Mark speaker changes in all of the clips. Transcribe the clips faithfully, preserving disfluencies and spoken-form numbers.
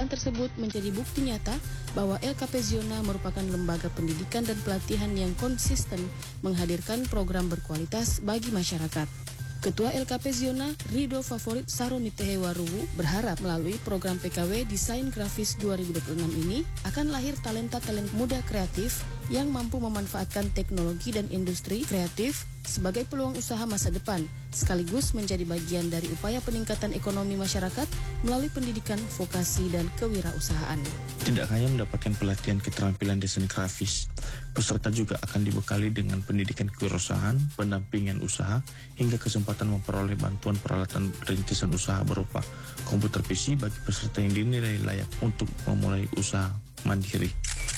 Speaker 1: Kegiatan tersebut menjadi bukti nyata bahwa L K P Ziona merupakan lembaga pendidikan dan pelatihan yang konsisten menghadirkan program berkualitas bagi masyarakat. Ketua L K P Ziona, Rido Favorit Saronitehe Waruwu, berharap melalui program P K W Desain Grafis dua ribu dua puluh enam ini akan lahir talenta-talenta muda kreatif yang mampu memanfaatkan teknologi dan industri kreatif sebagai peluang usaha masa depan, sekaligus menjadi bagian dari upaya peningkatan ekonomi masyarakat melalui pendidikan, vokasi, dan kewirausahaan.
Speaker 2: Tidak hanya mendapatkan pelatihan keterampilan desain grafis, peserta juga akan dibekali dengan pendidikan kewirausahaan, pendampingan usaha, hingga kesempatan memperoleh bantuan peralatan rintisan usaha berupa komputer P C bagi peserta yang dinilai layak untuk memulai usaha mandiri.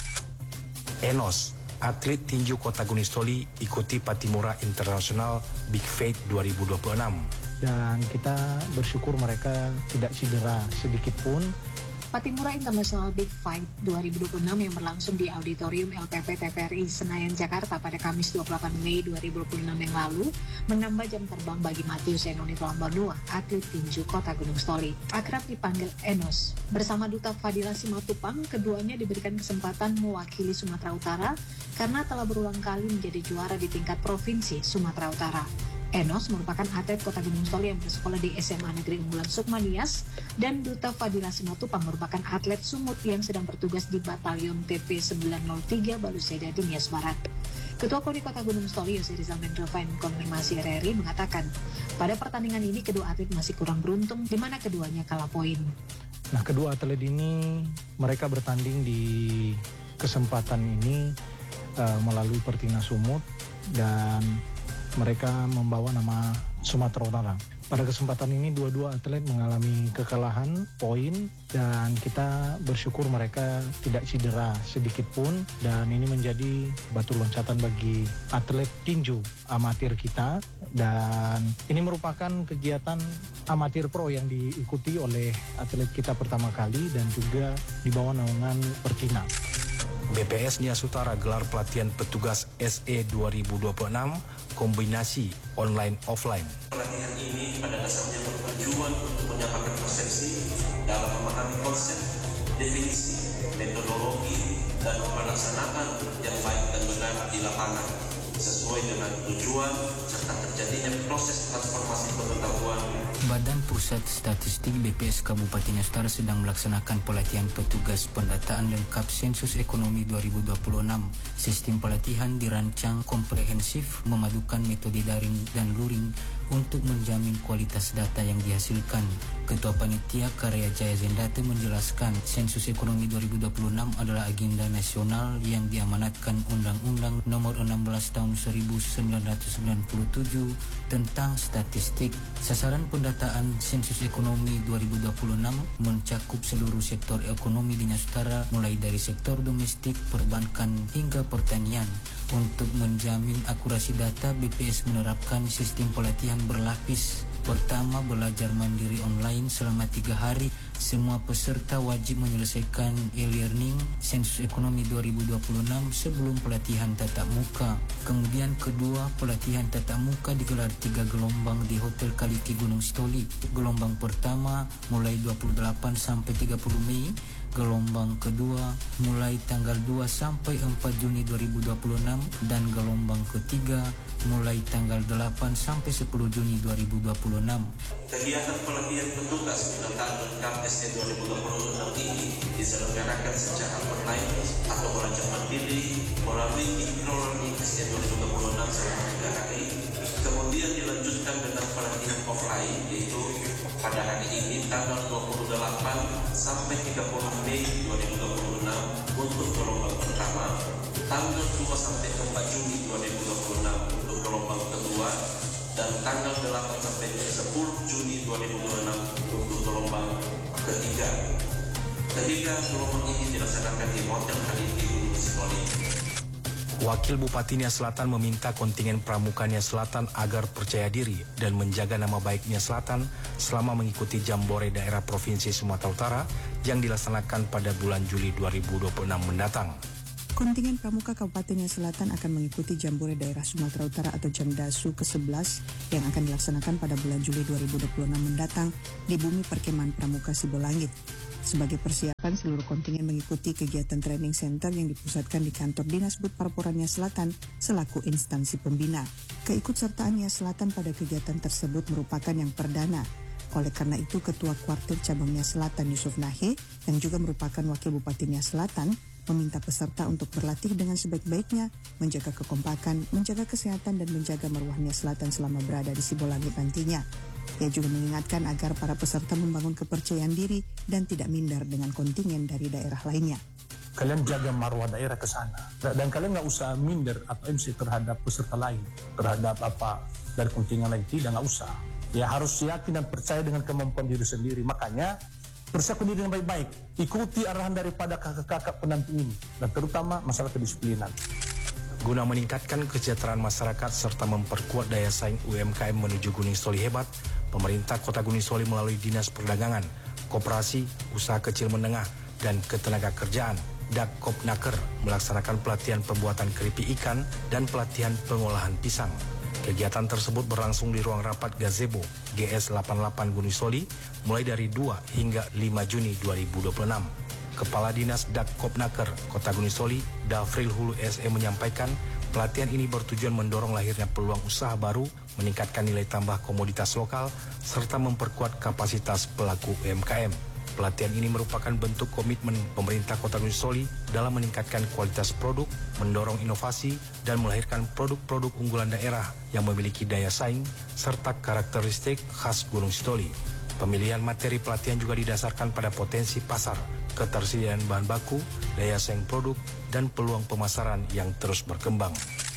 Speaker 3: Enos, atlet tinju Kota Gunung Sitoli, ikuti Patimura International Big Fight dua ribu dua puluh enam.
Speaker 4: Dan kita bersyukur mereka tidak cedera sedikit pun.
Speaker 5: Patimura International Big Fight dua ribu dua puluh enam yang berlangsung di Auditorium L P P T V R I Senayan, Jakarta pada Kamis dua puluh delapan Mei dua ribu dua puluh enam yang lalu menambah jam terbang bagi Matius Enoni Lambardua, atlet tinju Kota Gunung Sitoli, akrab dipanggil Enos. Bersama Duta Fadila Simatupang, keduanya diberikan kesempatan mewakili Sumatera Utara karena telah berulang kali menjadi juara di tingkat provinsi Sumatera Utara. Enos merupakan atlet Kota Gunung Sitoli yang bersekolah di S M A Negeri Unggulan Sukmanias, dan Duta Fadila Simatupang merupakan atlet Sumut yang sedang bertugas di Batalion T P sembilan nol tiga Baluseda di Nias Barat. Ketua Koni Kota Gunung Sitoli Yose Rizal Mendrovain konfirmasi R R I mengatakan, pada pertandingan ini kedua atlet masih kurang beruntung di mana keduanya kalah poin.
Speaker 4: Nah, kedua atlet ini mereka bertanding di kesempatan ini uh, melalui Pertinas Sumut dan mereka membawa nama Sumatera Utara. Pada kesempatan ini dua-dua atlet mengalami kekalahan poin dan kita bersyukur mereka tidak cedera sedikit pun, dan ini menjadi batu loncatan bagi atlet tinju amatir kita, dan ini merupakan kegiatan amatir pro yang diikuti oleh atlet kita pertama kali dan juga di bawah naungan Pertina.
Speaker 3: B P S Nias Utara gelar pelatihan petugas S E dua ribu dua puluh enam kombinasi online offline.
Speaker 6: Pelatihan ini pada dasarnya bertujuan untuk menyampaikan persepsi dalam memahami konsep, definisi, metodologi, dan melaksanakan yang baik dan benar di lapangan sesuai dengan tujuan serta terjadinya proses transformasi pengetahuan.
Speaker 7: Badan Pusat Statistik B P S Kabupaten Nias Utara sedang melaksanakan pelatihan petugas pendataan lengkap sensus ekonomi dua ribu dua puluh enam. Sistem pelatihan dirancang komprehensif, memadukan metode daring dan luring untuk menjamin kualitas data yang dihasilkan. Ketua Panitia Karya Jaya Zendate menjelaskan, sensus ekonomi dua ribu dua puluh enam adalah agenda nasional yang diamanatkan Undang-Undang Nomor enam belas Tahun seribu sembilan ratus sembilan puluh tujuh tentang statistik. Sasaran pendataan sensus ekonomi dua ribu dua puluh enam mencakup seluruh sektor ekonomi di Nias Utara, mulai dari sektor domestik, perbankan, hingga pertanian. Untuk menjamin akurasi data, B P S menerapkan sistem pelatihan berlapis. Pertama, belajar mandiri online selama tiga hari. Semua peserta wajib menyelesaikan e-learning sensus ekonomi dua ribu dua puluh enam sebelum pelatihan tatap muka. Kemudian kedua, pelatihan tatap muka digelar tiga gelombang di Hotel Kaliki Gunung Sitoli. Gelombang pertama mulai dua puluh delapan sampai tiga puluh Mei. Gelombang kedua mulai tanggal dua sampai empat Juni dua ribu dua puluh enam, dan gelombang ketiga mulai tanggal delapan sampai sepuluh Juni dua ribu dua puluh enam.
Speaker 6: Kegiatan pelatihan petugas pendataan lengkap S E dua ribu dua puluh enam ini diselenggarakan secara online atau belajar mandiri melalui e-learning S E dua ribu dua puluh enam selama tiga hari. Kemudian dilanjutkan dengan pelatihan offline, yaitu pada hari ini tanggal dua puluh delapan sampai tiga puluh Mei dua ribu dua puluh enam untuk gelombang pertama, tanggal dua sampai empat Juni dua ribu dua puluh enam untuk gelombang kedua, dan tanggal delapan sampai sepuluh Juni dua ribu dua puluh enam untuk gelombang ketiga. Ketiga gelombang ini dilaksanakan di Hotel Kaliki Gunung Sitoli.
Speaker 3: Wakil Bupati Nias Selatan meminta kontingen Pramuka Nias Selatan agar percaya diri dan menjaga nama baik Nias Selatan selama mengikuti Jambore Daerah Provinsi Sumatera Utara yang dilaksanakan pada bulan Juli dua ribu dua puluh enam mendatang.
Speaker 8: Kontingen Pramuka Kabupaten Nia Selatan akan mengikuti Jambore Daerah Sumatera Utara atau Jamdasu ke sebelas yang akan dilaksanakan pada bulan Juli dua ribu dua puluh enam mendatang di Bumi Perkemahan Pramuka Sibolangit. Sebagai persiapan, seluruh kontingen mengikuti kegiatan training center yang dipusatkan di kantor Dinas Bud Parpora Nia Selatan selaku instansi pembina. Keikutsertaan Nia Selatan pada kegiatan tersebut merupakan yang perdana. Oleh karena itu, Ketua Kuartir Cabang Nia Selatan Yusuf Nahe yang juga merupakan Wakil Bupati Nia Selatan meminta peserta untuk berlatih dengan sebaik-baiknya, menjaga kekompakan, menjaga kesehatan, dan menjaga marwah Nia Selatan selama berada di Sibolangit nantinya. Ia juga mengingatkan agar para peserta membangun kepercayaan diri dan tidak minder dengan kontingen dari daerah lainnya.
Speaker 4: Kalian jaga marwah daerah ke sana, dan kalian nggak usah minder atau M C terhadap peserta lain, terhadap apa dari kontingen lain, tidak, nggak usah. Ya harus yakin dan percaya dengan kemampuan diri sendiri. Makanya persiapkan diri dengan baik-baik, ikuti arahan daripada kakak-kakak pendamping ini, dan terutama masalah kedisiplinan.
Speaker 3: Guna meningkatkan kesejahteraan masyarakat serta memperkuat daya saing U M K M menuju Gunung Sitoli hebat, pemerintah Kota Gunung Sitoli melalui Dinas Perdagangan, Koperasi, Usaha Kecil Menengah, dan Ketenagakerjaan Dakkopnaker melaksanakan pelatihan pembuatan keripik ikan dan pelatihan pengolahan pisang. Kegiatan tersebut berlangsung di ruang rapat Gazebo G S delapan puluh delapan Gunung Sitoli mulai dari dua hingga lima Juni dua ribu dua puluh enam. Kepala Dinas Dakkopnaker Kota Gunung Sitoli, Dafril Hulu S E menyampaikan pelatihan ini bertujuan mendorong lahirnya peluang usaha baru, meningkatkan nilai tambah komoditas lokal, serta memperkuat kapasitas pelaku U M K M. Pelatihan ini merupakan bentuk komitmen pemerintah Kota Gunung Sitoli dalam meningkatkan kualitas produk, mendorong inovasi, dan melahirkan produk-produk unggulan daerah yang memiliki daya saing serta karakteristik khas Gunung Sitoli. Pemilihan materi pelatihan juga didasarkan pada potensi pasar, ketersediaan bahan baku, daya saing produk, dan peluang pemasaran yang terus berkembang.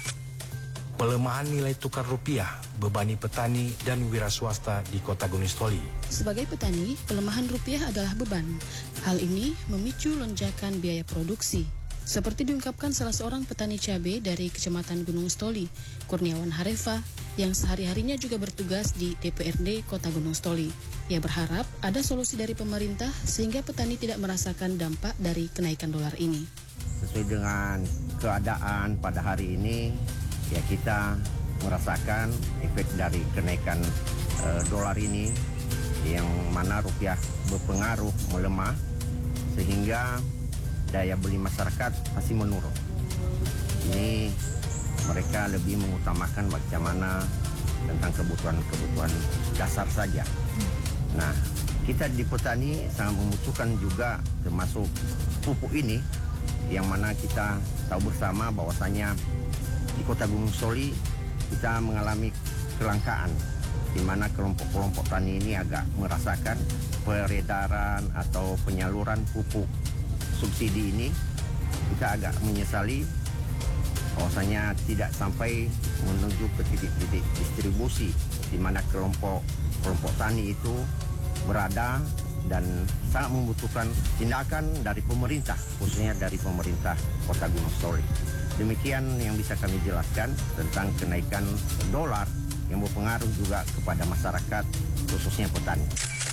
Speaker 3: Pelemahan nilai tukar rupiah bebani petani dan wira swasta di Kota Gunung Sitoli.
Speaker 1: Sebagai petani, pelemahan rupiah adalah beban. Hal ini memicu lonjakan biaya produksi. Seperti diungkapkan salah seorang petani cabai dari Kecamatan Gunung Sitoli, Kurniawan Harefa, yang sehari-harinya juga bertugas di D P R D Kota Gunung Sitoli. Ia berharap ada solusi dari pemerintah sehingga petani tidak merasakan dampak dari kenaikan dolar ini.
Speaker 9: Sesuai dengan keadaan pada hari ini, ya kita merasakan efek dari kenaikan e, dolar ini yang mana rupiah berpengaruh melemah sehingga daya beli masyarakat pasti menurun. Ini mereka lebih mengutamakan bagaimana tentang kebutuhan-kebutuhan dasar saja. Nah, kita di petani sangat membutuhkan juga termasuk pupuk ini yang mana kita tahu bersama bahwasanya di Kota Gunung Sitoli kita mengalami kelangkaan, di mana kelompok-kelompok tani ini agak merasakan peredaran atau penyaluran pupuk subsidi ini. Kita agak menyesali bahwasanya tidak sampai menuju ke titik-titik distribusi, di mana kelompok kelompok tani itu berada dan sangat membutuhkan tindakan dari pemerintah, khususnya dari pemerintah Kota Gunung Sitoli. Demikian yang bisa kami jelaskan tentang kenaikan dolar yang berpengaruh juga kepada masyarakat, khususnya petani.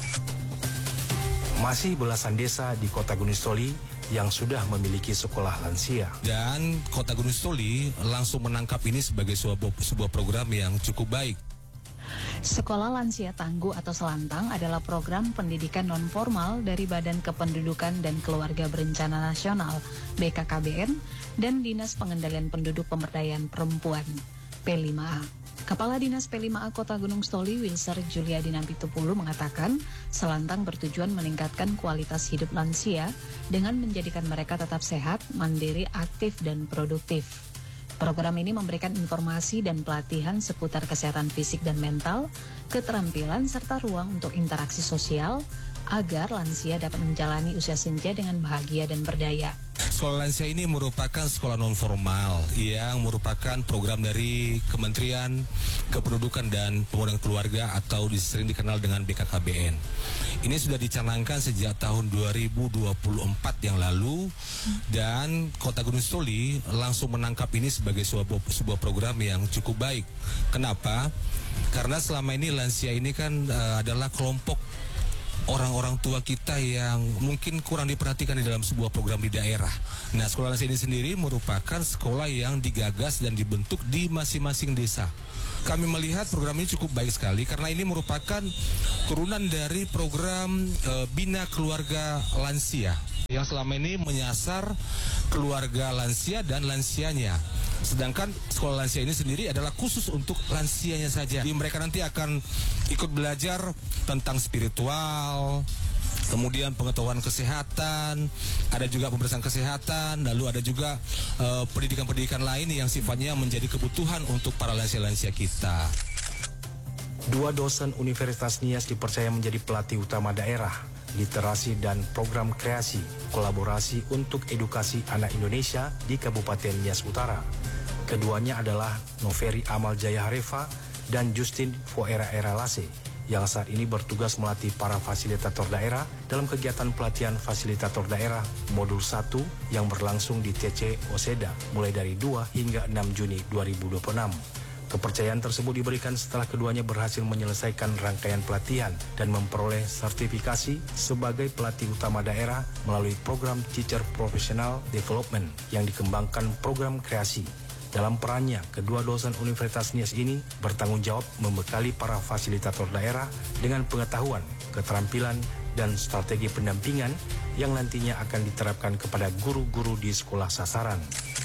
Speaker 3: Masih belasan desa di Kota Gunung Sitoli yang sudah memiliki sekolah lansia.
Speaker 10: Dan Kota Gunung Sitoli langsung menangkap ini sebagai sebuah, sebuah program yang cukup baik.
Speaker 11: Sekolah Lansia Tangguh atau Selantang adalah program pendidikan non-formal dari Badan Kependudukan dan Keluarga Berencana Nasional B K K B N dan Dinas Pengendalian Penduduk Pemberdayaan Perempuan P lima A. Kepala Dinas P lima A Kota Gunung Sitoli Wilser Juliadi Nampitupulu mengatakan Selantang bertujuan meningkatkan kualitas hidup lansia dengan menjadikan mereka tetap sehat, mandiri, aktif, dan produktif. Program ini memberikan informasi dan pelatihan seputar kesehatan fisik dan mental, keterampilan, serta ruang untuk interaksi sosial agar lansia dapat menjalani usia senja dengan bahagia dan berdaya.
Speaker 10: Sekolah lansia ini merupakan sekolah non-formal yang merupakan program dari Kementerian Kependudukan dan Pembangunan Keluarga atau sering dikenal dengan B K K B N. Ini sudah dicanangkan sejak tahun dua ribu dua puluh empat yang lalu dan Kota Gunung Sitoli langsung menangkap ini sebagai sebuah, sebuah program yang cukup baik. Kenapa? Karena selama ini lansia ini kan uh, adalah kelompok orang-orang tua kita yang mungkin kurang diperhatikan di dalam sebuah program di daerah. Nah, sekolah lansia ini sendiri merupakan sekolah yang digagas dan dibentuk di masing-masing desa. Kami melihat program ini cukup baik sekali karena ini merupakan turunan dari program e, Bina Keluarga Lansia yang selama ini menyasar keluarga lansia dan lansianya. Sedangkan sekolah lansia ini sendiri adalah khusus untuk lansianya saja. Jadi mereka nanti akan ikut belajar tentang spiritual, kemudian pengetahuan kesehatan, ada juga pemeriksaan kesehatan, lalu ada juga uh, pendidikan-pendidikan lain yang sifatnya menjadi kebutuhan untuk para lansia-lansia kita.
Speaker 3: Dua dosen Universitas Nias dipercaya menjadi pelatih utama daerah, literasi dan program kreasi, kolaborasi untuk edukasi anak Indonesia di Kabupaten Nias Utara. Keduanya adalah Noveri Amal Jaya Harefa dan Justin Foera Era Lase, yang saat ini bertugas melatih para fasilitator daerah dalam kegiatan pelatihan fasilitator daerah modul satu yang berlangsung di T C Oseda mulai dari dua hingga enam Juni dua ribu dua puluh enam. Kepercayaan tersebut diberikan setelah keduanya berhasil menyelesaikan rangkaian pelatihan dan memperoleh sertifikasi sebagai pelatih utama daerah melalui program Teacher Professional Development yang dikembangkan program kreasi. Dalam perannya, kedua dosen Universitas Nias ini bertanggung jawab membekali para fasilitator daerah dengan pengetahuan, keterampilan, dan strategi pendampingan yang nantinya akan diterapkan kepada guru-guru di sekolah sasaran.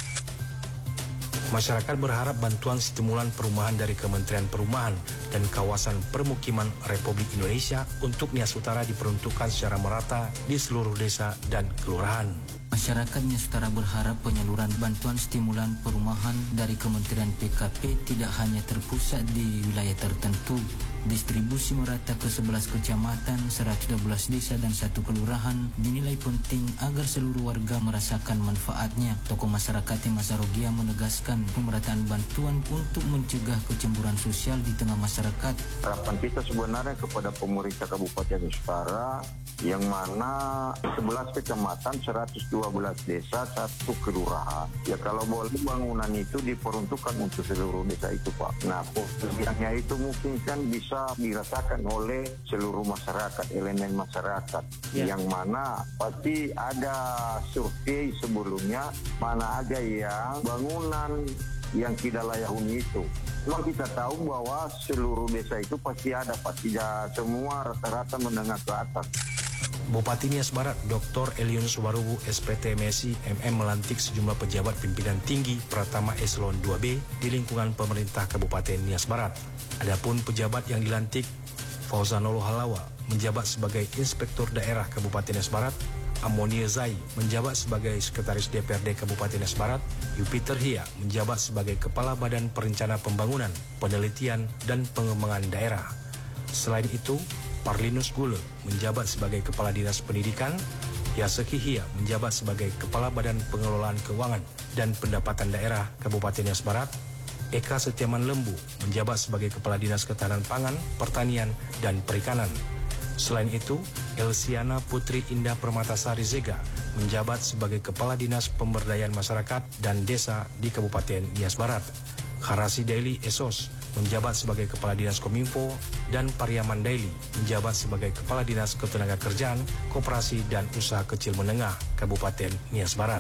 Speaker 3: Masyarakat berharap bantuan stimulan perumahan dari Kementerian Perumahan dan Kawasan Permukiman Republik Indonesia untuk Nias Utara diperuntukkan secara merata di seluruh desa dan kelurahan.
Speaker 7: Masyarakat Nias Utara berharap penyaluran bantuan stimulan perumahan dari Kementerian P K P tidak hanya terpusat di wilayah tertentu. Distribusi merata ke sebelas kecamatan, seratus dua belas desa dan satu kelurahan dinilai penting agar seluruh warga merasakan manfaatnya. Tokoh masyarakat Mas Arogia menegaskan pemerataan bantuan untuk mencegah kecemburuan sosial di tengah masyarakat.
Speaker 12: Harapan kita sebenarnya kepada pemerintah Kabupaten Nias Utara yang mana sebelas kecamatan, seratus dua belas desa, satu kelurahan. Ya kalau boleh bangunan itu diperuntukkan untuk seluruh desa itu, Pak. Nah, yang itu mungkin kan bisa dirasakan oleh seluruh masyarakat, elemen masyarakat, ya. Yang mana pasti ada survei sebelumnya mana aja yang bangunan yang tidak layak huni itu. Memang kita tahu bahwa seluruh desa itu pasti ada, pasti semua rata-rata menengah ke atas.
Speaker 3: Bupati Nias Barat, Doktor Elion Subarubu, S P T M S I, M M melantik sejumlah pejabat pimpinan tinggi Pratama Eselon dua B di lingkungan pemerintah Kabupaten Nias Barat. Adapun pejabat yang dilantik, Fauzanul Halawa menjabat sebagai Inspektur Daerah Kabupaten Nias Barat, Amonia Zai menjabat sebagai Sekretaris D P R D Kabupaten Nias Barat, Jupiter Hia menjabat sebagai Kepala Badan Perencana Pembangunan, Penelitian, dan Pengembangan Daerah. Selain itu, Parlinus Gule menjabat sebagai Kepala Dinas Pendidikan, Yaseki Hia menjabat sebagai Kepala Badan Pengelolaan Keuangan dan Pendapatan Daerah Kabupaten Nias Barat, Eka Setiaman Lembu menjabat sebagai Kepala Dinas Ketahanan Pangan, Pertanian, dan Perikanan. Selain itu, Elsiana Putri Indah Permatasari Zega menjabat sebagai Kepala Dinas Pemberdayaan Masyarakat dan Desa di Kabupaten Nias Barat. Harasi Daily Esos menjabat sebagai Kepala Dinas Kominfo dan Pariaman Daily menjabat sebagai Kepala Dinas Ketenagakerjaan, Koperasi dan Usaha Kecil Menengah Kabupaten Nias Barat.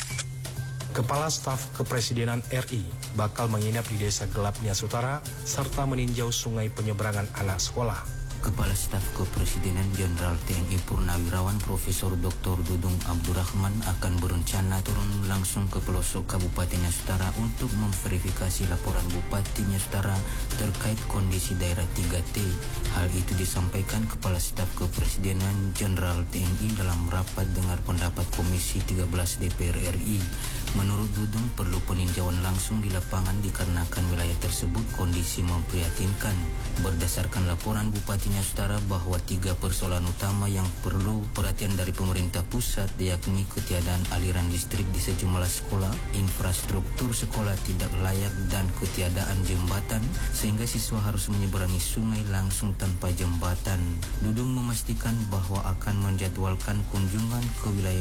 Speaker 3: Kepala Staf Kepresidenan R I bakal menginap di Desa Gelap Nias Utara serta meninjau sungai penyeberangan anak sekolah.
Speaker 7: Kepala Staf Kepresidenan Jenderal T N I Purnawirawan Profesor Doktor Dudung Abdurrahman akan berencana turun langsung ke pelosok Kabupaten Nias Utara untuk memverifikasi laporan Bupati Nias Utara terkait kondisi daerah tiga T. Hal itu disampaikan Kepala Staf Kepresidenan Jenderal T N I dalam rapat dengar pendapat Komisi tiga belas D P R R I. Menurut Dudung, perlu peninjauan langsung di lapangan dikarenakan wilayah tersebut kondisi memprihatinkan. Berdasarkan laporan Bupati Nias Utara bahwa tiga persoalan utama yang perlu perhatian dari pemerintah pusat yakni ketiadaan aliran listrik di sejumlah sekolah, infrastruktur sekolah tidak layak, dan ketiadaan jembatan sehingga siswa harus menyeberangi sungai langsung tanpa jembatan. Dudung memastikan bahwa akan menjadwalkan kunjungan ke wilayah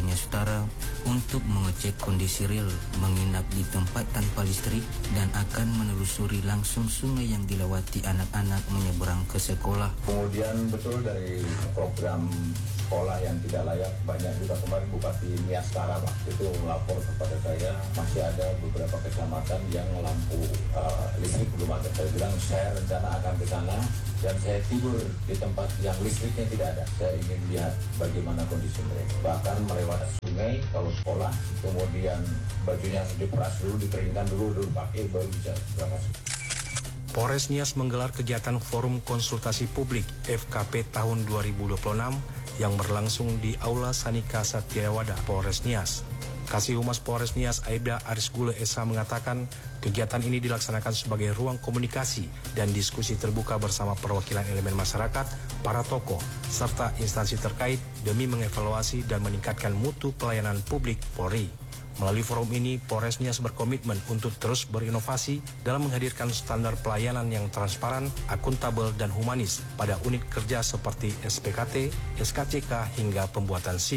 Speaker 7: Nias Utara untuk mengecek kondisi real menginap di tempat tanpa listrik dan akan menelusuri langsung sungai yang dilewati anak-anak menyeberang ke sekolah.
Speaker 13: Kemudian betul dari program sekolah yang tidak layak, banyak juga kemarin Bupati Nias Utara waktu itu melapor kepada saya masih ada beberapa kecamatan yang lampu uh, listrik belum ada. Saya bilang saya rencana akan ke sana dan saya tidur di tempat yang listriknya tidak ada. Saya ingin lihat bagaimana kondisi mereka. Bahkan melewati sungai kalau sekolah, kemudian bajunya harus diperas dulu, dikeringkan dulu, dulu pakai baru bisa berangkat.
Speaker 3: Polres Nias menggelar kegiatan Forum Konsultasi Publik F K P tahun dua ribu dua puluh enam yang berlangsung di Aula Sanika Satyawada, Polres Nias. Kasih Humas Polres Nias Aibda Arisgule Esa mengatakan kegiatan ini dilaksanakan sebagai ruang komunikasi dan diskusi terbuka bersama perwakilan elemen masyarakat, para tokoh, serta instansi terkait demi mengevaluasi dan meningkatkan mutu pelayanan publik Polri. Melalui forum ini, Polres Nias berkomitmen untuk terus berinovasi dalam menghadirkan standar pelayanan yang transparan, akuntabel, dan humanis pada unit kerja seperti S P K T, S K C K, hingga pembuatan SIM.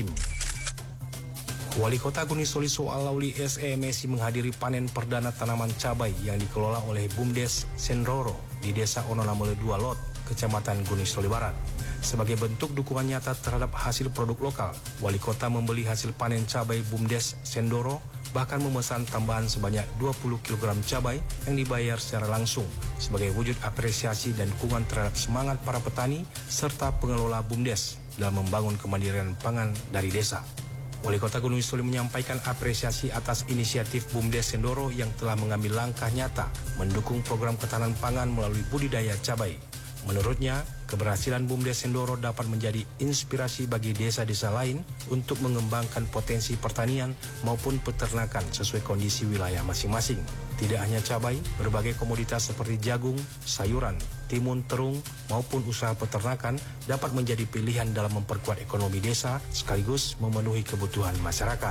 Speaker 3: Wali Kota Gunung Soli Soalauli S E Messi menghadiri panen perdana tanaman cabai yang dikelola oleh BUMDes Sendoro di Desa Ononamele dua Lot, Kecamatan Gunung Soli Barat. Sebagai bentuk dukungan nyata terhadap hasil produk lokal, Wali Kota membeli hasil panen cabai BUMDes Sendoro, bahkan memesan tambahan sebanyak dua puluh kilogram cabai yang dibayar secara langsung sebagai wujud apresiasi dan dukungan terhadap semangat para petani serta pengelola BUMDes dalam membangun kemandirian pangan dari desa. Wali Kota Gunung Soli menyampaikan apresiasi atas inisiatif BUMDes Sendoro yang telah mengambil langkah nyata mendukung program ketahanan pangan melalui budidaya cabai. Menurutnya, keberhasilan BUMDes Sendoro dapat menjadi inspirasi bagi desa-desa lain untuk mengembangkan potensi pertanian maupun peternakan sesuai kondisi wilayah masing-masing. Tidak hanya cabai, berbagai komoditas seperti jagung, sayuran, timun, terung, maupun usaha peternakan dapat menjadi pilihan dalam memperkuat ekonomi desa sekaligus memenuhi kebutuhan masyarakat.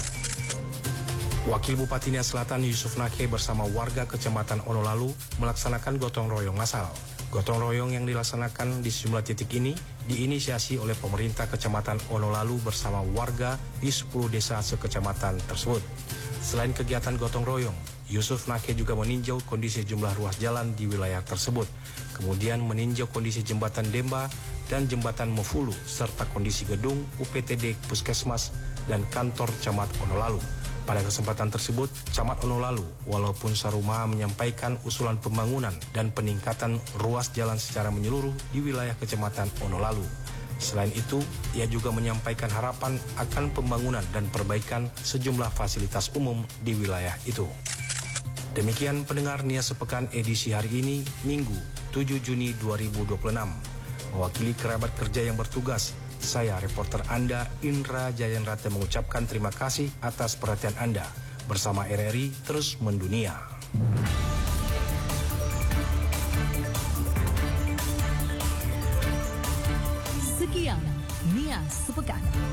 Speaker 3: Wakil Bupati Nias Selatan Yusuf Nake bersama warga Kecamatan Onolalu melaksanakan gotong royong masal. Gotong royong yang dilaksanakan di sejumlah titik ini diinisiasi oleh pemerintah Kecamatan Onolalu bersama warga di sepuluh desa sekecamatan tersebut. Selain kegiatan gotong royong, Yusuf Nake juga meninjau kondisi jumlah ruas jalan di wilayah tersebut, kemudian meninjau kondisi jembatan Demba dan jembatan Mufulu, serta kondisi gedung U P T D Puskesmas dan kantor Camat Onolalu. Pada kesempatan tersebut, Camat Onolalu, walaupun Saruma menyampaikan usulan pembangunan dan peningkatan ruas jalan secara menyeluruh di wilayah Kecamatan Onolalu. Selain itu, ia juga menyampaikan harapan akan pembangunan dan perbaikan sejumlah fasilitas umum di wilayah itu. Demikian pendengar Nias Sepekan edisi hari ini, Minggu tujuh Juni dua ribu dua puluh enam. Mewakili kerabat kerja yang bertugas, saya, reporter Anda, Indra Jayanrata mengucapkan terima kasih atas perhatian Anda. Bersama R R I, terus mendunia.